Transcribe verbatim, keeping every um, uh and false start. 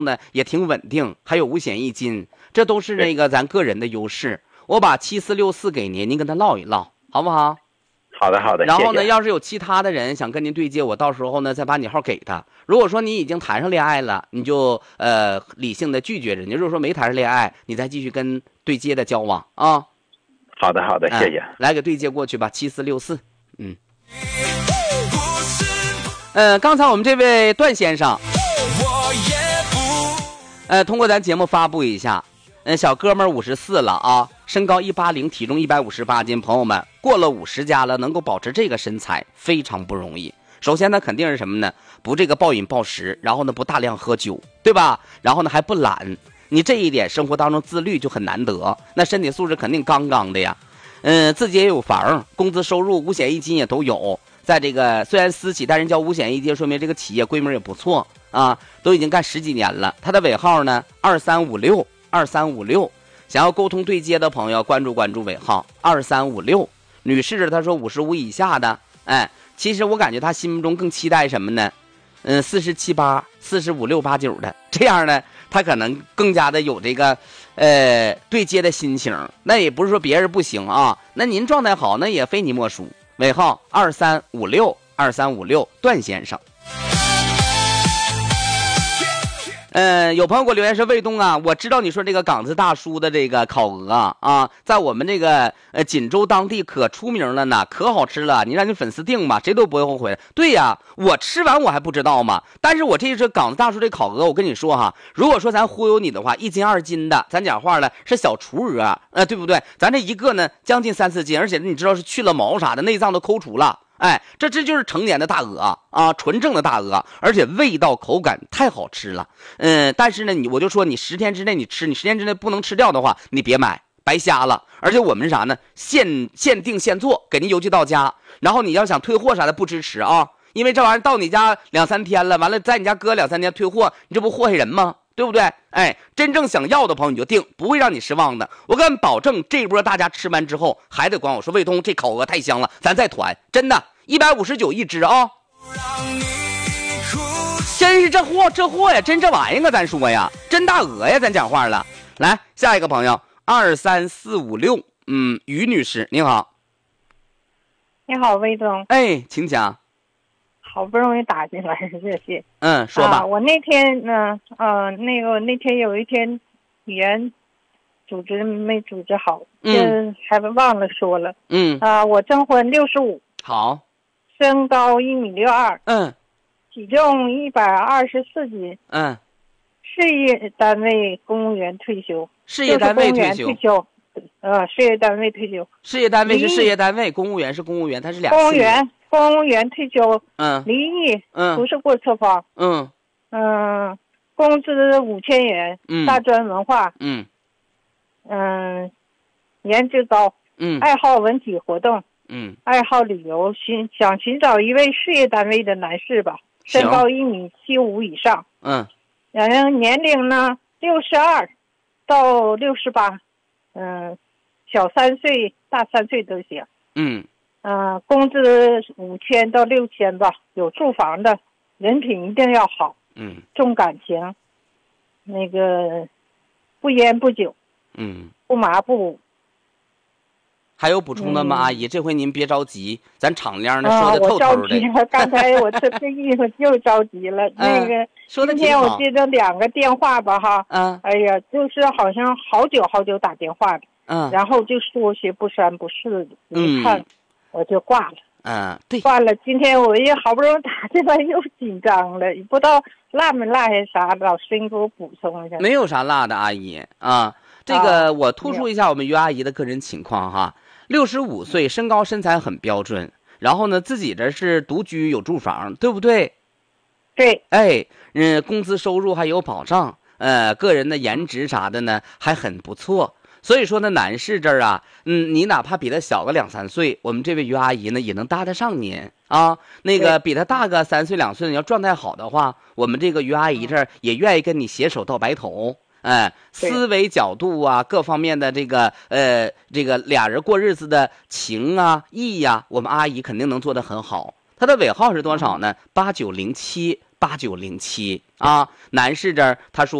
呢也挺稳定，还有五险一金，这都是那个咱个人的优势。我把七四六四给您，您跟他唠一唠，好不好？ 好的好的。 然后呢， 谢谢。 要是有其他的人想跟您对接，我到时候呢再把你号给他。如果说你已经谈上恋爱了，你就呃理性的拒绝人家；如果说没谈上恋爱，你再继续跟对接的交往啊。 好的好的，谢谢。 哎、来给对接过去吧，七四六四。嗯。呃，刚才我们这位段先生，呃，通过咱节目发布一下，嗯、呃，小哥们儿五十四了啊，身高一八零，体重一百五十八斤，朋友们，过了五十加了，能够保持这个身材非常不容易。首先呢，肯定是什么呢？不这个暴饮暴食，然后呢不大量喝酒，对吧？然后呢还不懒，你这一点生活当中自律就很难得，那身体素质肯定杠杠的呀。嗯、呃，自己也有房，工资收入、五险一金也都有。在这个虽然私企，但人叫五险一金，说明这个企业规模也不错啊，都已经干十几年了。他的尾号呢二三五六二三五六，想要沟通对接的朋友关注关注尾号二三五六。女士她说五十五以下的，哎，其实我感觉她心目中更期待什么呢？嗯，四十七八、四十五六八九的，这样呢，她可能更加的有这个呃对接的心情。那也不是说别人不行啊，那您状态好，那也非你莫属。尾号二三五六二三五六，段先生。呃，有朋友给我留言说，卫东啊，我知道你说这个港子大叔的这个烤鹅啊，啊在我们这个呃锦州当地可出名了呢，可好吃了，你让你粉丝订吧，谁都不会后悔。对呀，我吃完我还不知道吗？但是我这是港子大叔这烤鹅，我跟你说哈，如果说咱忽悠你的话，一斤二斤的，咱讲话了是小雏鹅，呃，对不对？咱这一个呢将近三四斤，而且你知道是去了毛啥的，内脏都抠除了。哎，这这就是成年的大鹅啊，纯正的大鹅，而且味道口感太好吃了。嗯，但是呢，你我就说你十天之内你吃，你十天之内不能吃掉的话，你别买，白瞎了。而且我们是啥呢？现现订现做，给您邮寄到家。然后你要想退货啥的，不支持啊，因为这玩意儿到你家两三天了，完了在你家搁两三天退货，你这不祸害人吗？对不对？哎，真正想要的朋友你就订，不会让你失望的。我敢保证，这波大家吃完之后还得管我说，卫东这烤鹅太香了，咱再团，真的，一百五十九一只啊！真是这货这货呀，真这玩意儿啊，咱说呀，真大鹅呀，咱讲话了。来，下一个朋友二三四五六，嗯，于女士，你好。 你好，魏总。 哎，请讲。 好不容易打进来，热线。 嗯，说吧。 啊、我那天呢，呃，那个那天有一天语言组织没组织好， 嗯， 还忘了说了。 嗯。 啊、呃，我征婚六十五。 好。 身高一米六二。 嗯。 体重一百二十四斤。 嗯。 事业单位公务员退休。 事业单位退休。 退休。呃，事业单位退休。 事业单位是事业单位，公务员是公务员，它是俩。 公务员。公务员退休， 嗯， 离异， 嗯， 不是过错方， 嗯， 嗯，工资五千元， 嗯， 大专文化， 嗯， 嗯，颜值高， 嗯， 爱好文体活动， 嗯， 爱好旅游，寻想寻找一位事业单位的男士吧，身高一米七五以上， 嗯， 然后年龄呢六十二到六十八，嗯，小三岁大三岁都行， 嗯。 嗯、呃，工资五千到六千吧，有住房的，人品一定要好， 嗯， 重感情，那个不烟不酒， 嗯， 不麻不舞。 还有补充的吗，嗯、阿姨？这回您别着急，咱敞亮的啊、 说的透透的。 我着急了，刚才我这这衣服就着急了。那个， 说的今天我接着两个电话吧，哈， 嗯， 哎呀，就是好像好久好久打电话的， 嗯， 然后就说些不三不四的，你看。 嗯我就挂了， 嗯，对， 挂了。今天我也好不容易打进来，又紧张了，不知道落没落下啥，老师你给我补充一下。 没有啥落的，阿姨啊，这个、啊、我突出一下我们于阿姨的个人情况哈，六十五岁，身高身材很标准，然后呢自己这是独居有住房，对不对？ 对， 哎，嗯，工资收入还有保障，呃，个人的颜值啥的呢还很不错。所以说呢，男士这儿啊，嗯，你哪怕比他小个两三岁，我们这位于阿姨呢也能搭得上您啊。那个比他大个三岁两岁，你要状态好的话，我们这个于阿姨这儿也愿意跟你携手到白头。哎，思维角度啊，各方面的这个呃，这个俩人过日子的情啊、义呀、啊，我们阿姨肯定能做得很好。她的尾号是多少呢？八九零七八九零七啊。男士这儿他说。